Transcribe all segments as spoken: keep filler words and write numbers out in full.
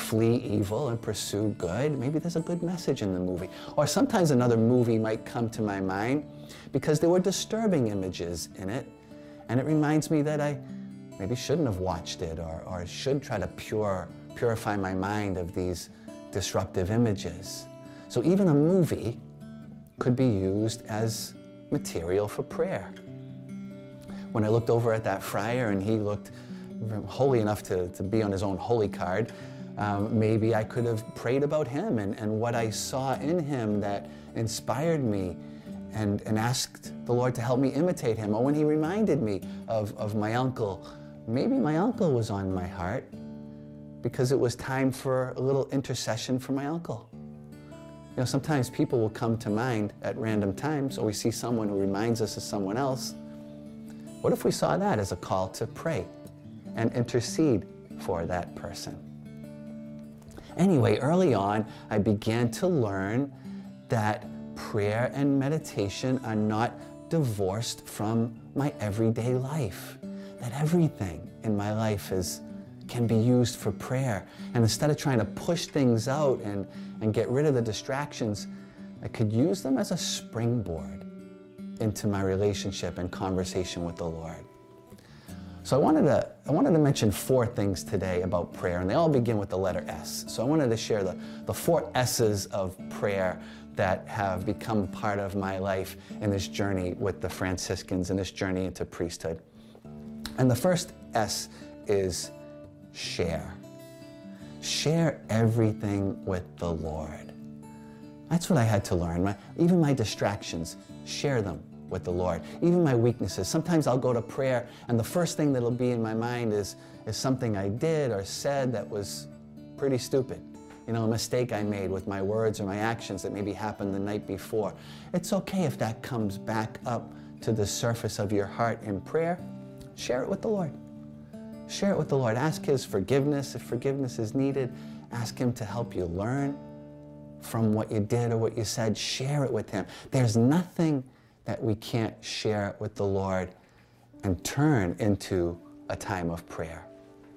flee evil and pursue good. Maybe there's a good message in the movie. Or sometimes another movie might come to my mind because there were disturbing images in it, and it reminds me that I maybe shouldn't have watched it, or, or should try to pure, purify my mind of these disruptive images. So even a movie could be used as material for prayer. When I looked over at that friar and he looked holy enough to, to be on his own holy card, um, maybe I could have prayed about him and, and what I saw in him that inspired me, and, and asked the Lord to help me imitate him. Or when he reminded me of, of my uncle, maybe my uncle was on my heart because it was time for a little intercession for my uncle. You know, sometimes people will come to mind at random times, or we see someone who reminds us of someone else. What if we saw that as a call to pray and intercede for that person? Anyway, early on, I began to learn that prayer and meditation are not divorced from my everyday life, that everything in my life is can be used for prayer. And instead of trying to push things out and, and get rid of the distractions, I could use them as a springboard into my relationship and conversation with the Lord. So I wanted to, I wanted to mention four things today about prayer, and they all begin with the letter S. So I wanted to share the, the four S's of prayer that have become part of my life in this journey with the Franciscans, in this journey into priesthood. And the first S is share. Share everything with the Lord. That's what I had to learn. My, even my distractions, share them with the Lord. Even my weaknesses. Sometimes I'll go to prayer and the first thing that'll be in my mind is, is something I did or said that was pretty stupid. You know, a mistake I made with my words or my actions that maybe happened the night before. It's okay if that comes back up to the surface of your heart in prayer. Share it with the Lord. Share it with the Lord. Ask His forgiveness if forgiveness is needed. Ask Him to help you learn from what you did or what you said. Share it with Him. There's nothing that we can't share with the Lord and turn into a time of prayer.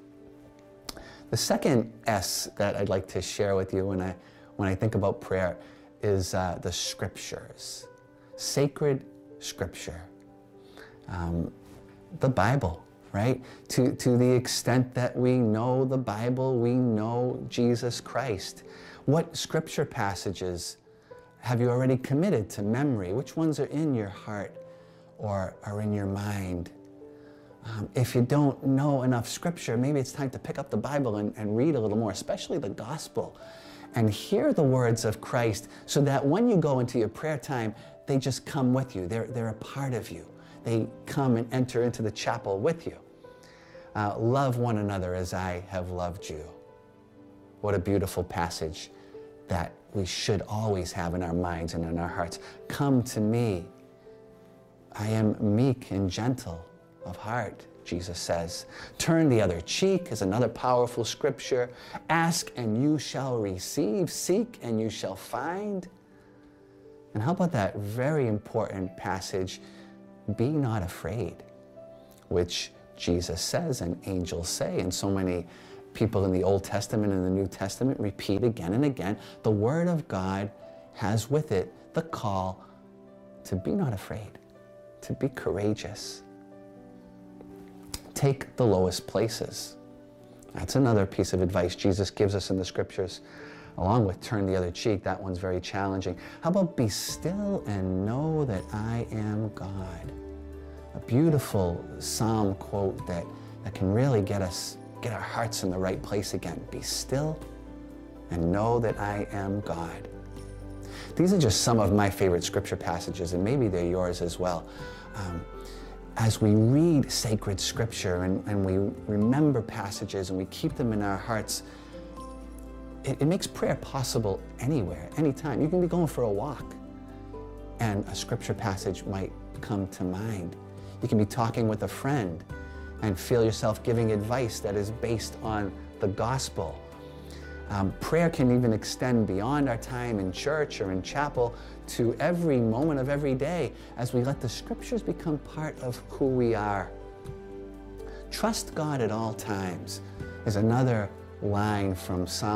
The second S that I'd like to share with you when I, when I think about prayer is uh, the Scriptures. Sacred Scripture. Um, the Bible. Right? To, to the extent that we know the Bible, we know Jesus Christ. What scripture passages have you already committed to memory? Which ones are in your heart or are in your mind? Um, if you don't know enough scripture, maybe it's time to pick up the Bible and, and read a little more, especially the gospel, and hear the words of Christ so that when you go into your prayer time, they just come with you. They're, they're a part of you. They come and enter into the chapel with you. Uh, love one another as I have loved you. What a beautiful passage that we should always have in our minds and in our hearts. Come to me. I am meek and gentle of heart, Jesus says. Turn the other cheek is another powerful scripture. Ask and you shall receive. Seek and you shall find. And how about that very important passage, be not afraid, which Jesus says and angels say, and so many people in the Old Testament and the New Testament repeat again and again. The Word of God has with it the call to be not afraid, to be courageous. Take the lowest places. That's another piece of advice Jesus gives us in the Scriptures, along with turn the other cheek. That one's very challenging. How about be still and know that I am God? A beautiful psalm quote that, that can really get us, get our hearts in the right place again. Be still and know that I am God. These are just some of my favorite scripture passages, and maybe they're yours as well. Um, as we read sacred scripture and, and we remember passages and we keep them in our hearts, it, it makes prayer possible anywhere, anytime. You can be going for a walk and a scripture passage might come to mind. You can be talking with a friend and feel yourself giving advice that is based on the gospel. Um, prayer can even extend beyond our time in church or in chapel to every moment of every day as we let the scriptures become part of who we are. Trust God at all times is another line from Psalm